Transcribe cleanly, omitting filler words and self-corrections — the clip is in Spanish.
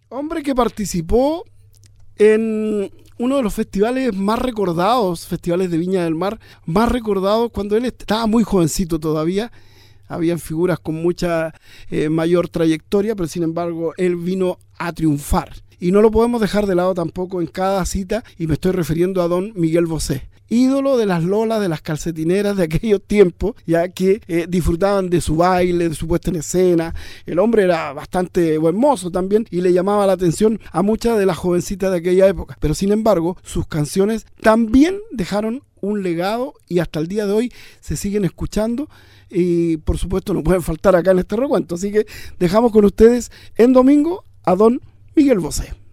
Hombre que participó en uno de los festivales más recordados, festivales de Viña del Mar, más recordados cuando él estaba muy jovencito todavía. Habían figuras con mucha mayor trayectoria, pero sin embargo él vino a triunfar. Y no lo podemos dejar de lado tampoco en cada cita, y me estoy refiriendo a don Miguel Bosé, ídolo de las lolas, de las calcetineras de aquellos tiempos, ya que disfrutaban de su baile, de su puesta en escena. El hombre era bastante buen mozo también y le llamaba la atención a muchas de las jovencitas de aquella época. Pero sin embargo, sus canciones también dejaron un legado y hasta el día de hoy se siguen escuchando, y por supuesto no pueden faltar acá en este recuento. Así que dejamos con ustedes en domingo a don Miguel Bosé.